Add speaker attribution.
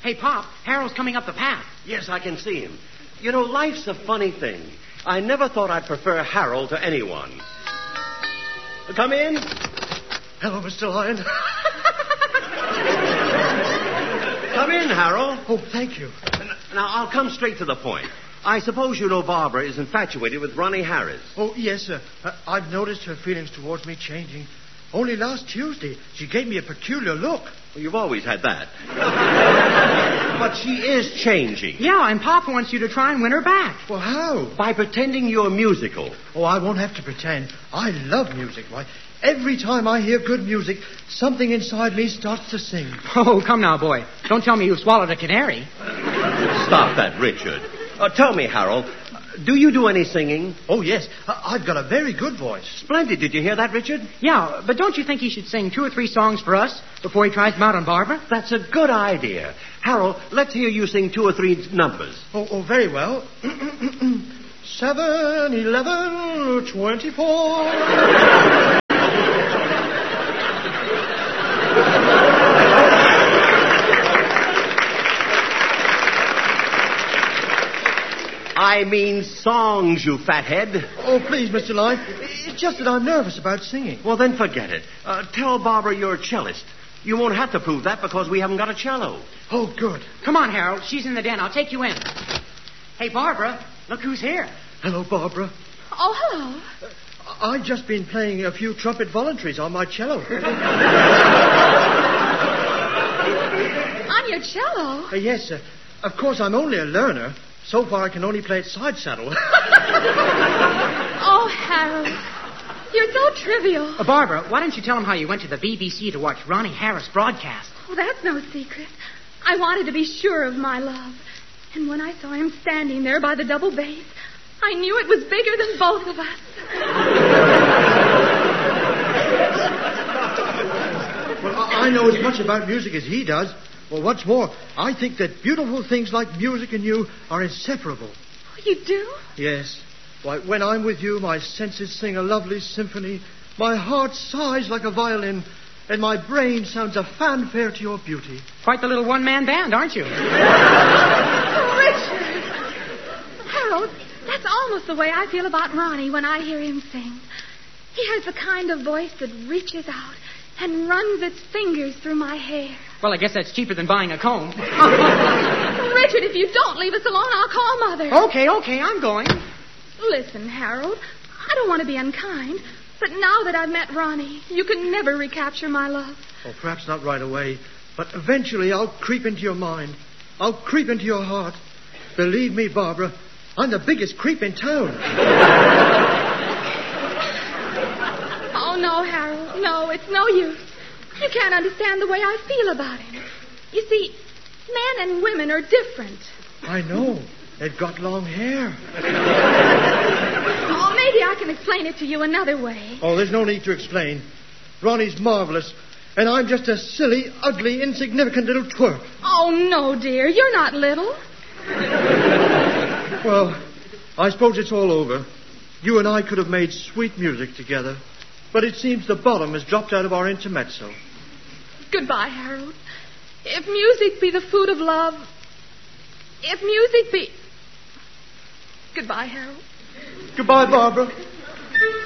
Speaker 1: Hey, Pop, Harold's coming up the path.
Speaker 2: Yes, I can see him. You know, life's a funny thing. I never thought I'd prefer Harold to anyone. Come in.
Speaker 3: Hello, Mr. Lion.
Speaker 2: Come in, Harold.
Speaker 3: Oh, thank you.
Speaker 2: Now, I'll come straight to the point. I suppose you know Barbara is infatuated with Ronnie Harris.
Speaker 3: Oh, yes, sir. I've noticed her feelings towards me changing. Only last Tuesday, she gave me a peculiar look.
Speaker 2: Well, you've always had that. But she is changing.
Speaker 1: Yeah, and Pop wants you to try and win her back.
Speaker 3: Well, how?
Speaker 2: By pretending you're musical.
Speaker 3: Oh, I won't have to pretend. I love music. Why, every time I hear good music, something inside me starts to sing.
Speaker 1: Oh, come now, boy. Don't tell me you've swallowed a canary.
Speaker 2: Stop that, Richard. Tell me, Harold, do you do any singing?
Speaker 3: Oh, yes. I've got a very good voice.
Speaker 2: Splendid. Did you hear that, Richard?
Speaker 1: Yeah, but don't you think he should sing 2 or 3 songs for us before he tries them out on Barbara?
Speaker 2: That's a good idea. Harold, let's hear you sing 2 or 3 numbers.
Speaker 3: Oh, very well. 7, 11, 24.
Speaker 2: I mean songs, you fathead.
Speaker 3: Oh, please, Mr. Lion. It's just that I'm nervous about singing.
Speaker 2: Well, then forget it. Tell Barbara you're a cellist. You won't have to prove that because we haven't got a cello.
Speaker 3: Oh, good.
Speaker 1: Come on, Harold. She's in the den. I'll take you in. Hey, Barbara, look who's here.
Speaker 3: Hello, Barbara.
Speaker 4: Oh, hello.
Speaker 3: I've just been playing a few trumpet voluntaries on my cello.
Speaker 4: On your cello?
Speaker 3: Yes, sir. Of course, I'm only a learner. So far, I can only play it side saddle.
Speaker 4: Oh, Harold. You're so trivial.
Speaker 1: Barbara, why don't you tell him how you went to the BBC to watch Ronnie Harris broadcast?
Speaker 4: Oh, that's no secret. I wanted to be sure of my love. And when I saw him standing there by the double bass, I knew it was bigger than both of us.
Speaker 3: Well, I know as much about music as he does. Well, what's more, I think that beautiful things like music and you are inseparable.
Speaker 4: Oh, you do?
Speaker 3: Yes. Why, when I'm with you, my senses sing a lovely symphony, my heart sighs like a violin, and my brain sounds a fanfare to your beauty.
Speaker 1: Quite the little one-man band, aren't you?
Speaker 4: Richard! Harold, that's almost the way I feel about Ronnie when I hear him sing. He has the kind of voice that reaches out and runs its fingers through my hair.
Speaker 1: Well, I guess that's cheaper than buying a comb.
Speaker 4: Richard, if you don't leave us alone, I'll call Mother.
Speaker 1: Okay, I'm going.
Speaker 4: Listen, Harold, I don't want to be unkind, but now that I've met Ronnie, you can never recapture my love.
Speaker 3: Oh, perhaps not right away, but eventually I'll creep into your mind. I'll creep into your heart. Believe me, Barbara, I'm the biggest creep in town.
Speaker 4: Oh, no, Harold. No, it's no use. You can't understand the way I feel about him. You see, men and women are different.
Speaker 3: I know. They've got long hair.
Speaker 4: Oh, maybe I can explain it to you another way.
Speaker 3: Oh, there's no need to explain. Ronnie's marvelous, and I'm just a silly, ugly, insignificant little twerp.
Speaker 4: Oh, no, dear. You're not little.
Speaker 3: Well, I suppose it's all over. You and I could have made sweet music together, but it seems the bottom has dropped out of our intermezzo.
Speaker 4: Goodbye, Harold. If music be the food of love, if music be... Goodbye, Harold.
Speaker 3: Goodbye, Barbara.